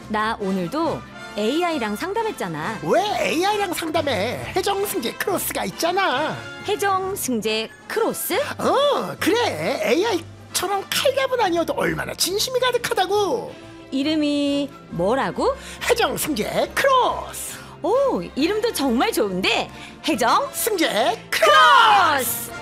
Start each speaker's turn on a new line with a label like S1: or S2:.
S1: 나 오늘도 AI랑 상담했잖아.
S2: 왜 AI랑 상담해? 해정승재 크로스가 있잖아.
S1: 해정 승재 크로스?
S2: 그래. AI처럼 칼갑은 아니어도 얼마나 진심이 가득하다고.
S1: 이름이 뭐라고?
S2: 해정승재 크로스.
S1: 오, 이름도 정말 좋은데. 해정
S2: 승재 크로스.